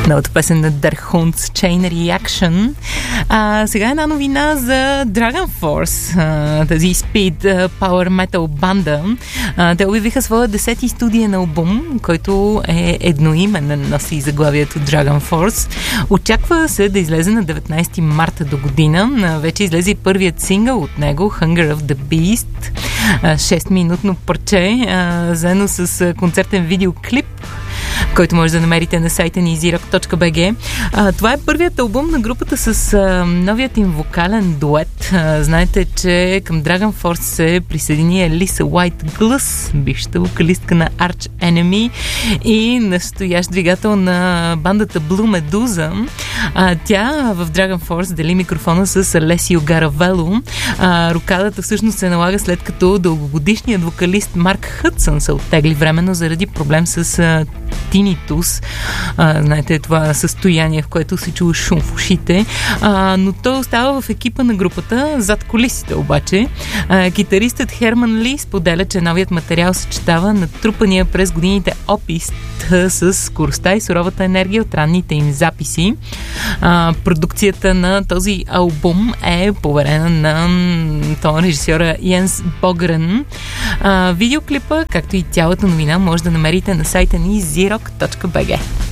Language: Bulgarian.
Новата песен на Der Hunds Chain Reaction. Сега една новина за Dragon Force, тази speed power metal банда. Те обявиха своя 10-ти студиен албум, който е едноименен, носи заглавието Dragon Force. Очаква се да излезе на 19 марта до година. Вече излезе и първият сингъл от него, Hunger of the Beast. 6-минутно парче, заедно с концертен видеоклип, който може да намерите на сайта ни easyrock.bg. Това е първият албум на групата с новият им вокален дует. Знаете, че към Dragon Force се присъедини Елиса Уайт-Глъс, бившата вокалистка на Arch Enemy и настоящ двигател на бандата Blue Medusa. Тя в Dragon Force дели микрофона с Алесио Гаравело. Рокадата всъщност се налага след като дългогодишният вокалист Марк Хъдсън се оттегли временно заради проблем с тинитус. Знаете, това състояние, в което се чува шум в ушите. Но той остава в екипа на групата, зад кулисите обаче. Китаристът Херман Ли споделя, че новият материал съчетава натрупания през годините опит с скоростта и суровата енергия от ранните им записи. Продукцията на този албум е поверена на режисьора Йенс Богрен. Видеоклипа, както и цялата новина, може да намерите на сайта ни easyrock.bg.